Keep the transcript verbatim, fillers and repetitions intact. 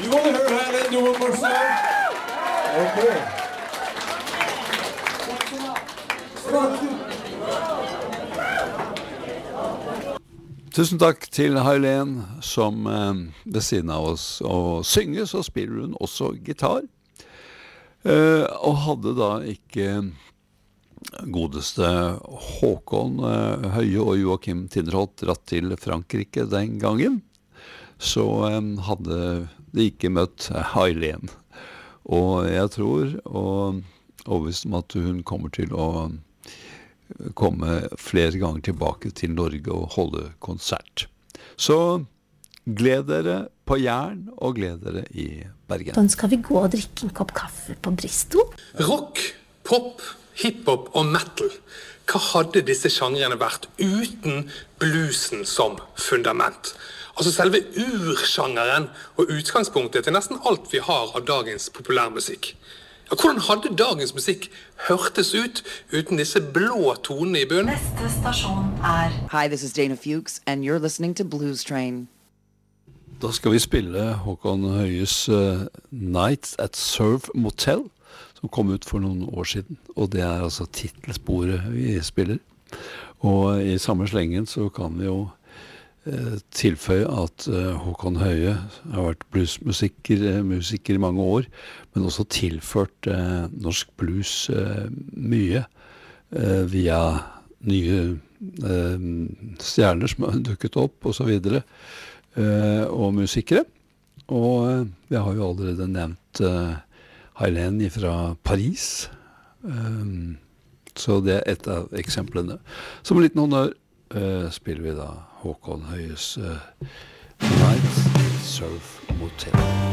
You want to hear Helen do one more song? Okay. Tusen takk til Helen, som eh, ved siden av oss og synger, så spiller hun også gitar. Eh, og hadde da ikke godeste Håkon eh, Høie og Joakim Tinderholt dratt til Frankrike den gangen, så eh, hadde de ikke møtt Helen. Og jeg tror, og overbevist om at hun kommer til å komme flere ganger tilbake til Norge og holde konsert. Så gled dere på Jern og gled dere i Bergen. Da skal vi gå og drikke en kopp kaffe på Bristol. Rock, pop, hiphop og metal. Hva hadde disse sjangrene vært uten bluesen som fundament? Altså selve ursjangeren og utgangspunktet til nesten alt vi har av dagens populærmusikk. Ja, hvordan hadde dagens musikk hørtes ut uten disse blå tonene i bunnen? Neste stasjon er... Hi, this is Dana Fuchs, and you're listening to Blues Train. Da skal vi spille Håkon Høies uh, Night at Surf Motel, som kom ut for noen år siden. Og det er altså titelsporet vi spiller. Og i samme slengen så kan vi jo uh, tilføye at uh, Håkon Høie har vært bluesmusiker uh, musiker i mange år, men også tilført uh, norsk blues uh, mye uh, via nye uh, stjerner som har dukket opp og så videre. Uh, og musikere. Og uh, vi har jo allerede nevnt uh, Helen fra Paris. Um, så det er et av eksemplene. Som en liten honnør uh, spiller vi da Håkon Høies uh, Night Surf Motel.